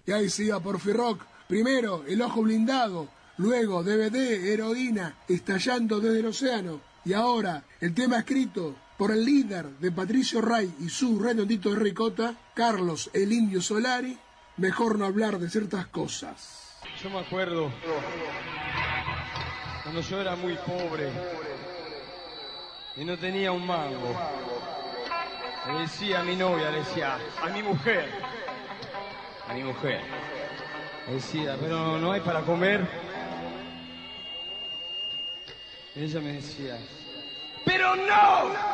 Y ahí se iba Porfirrock. Primero, El Ojo Blindado. Luego, DVD, Heroína, Estallando desde el Océano. Y ahora, el tema escrito por el líder de Patricio Rey y su redondito de ricota, Carlos el Indio Solari, Mejor no hablar de ciertas cosas. Yo me acuerdo cuando yo era muy pobre y no tenía un mango. Le decía a mi novia, le decía, a mi mujer, le decía, pero no hay para comer. Y ella me decía, pero no.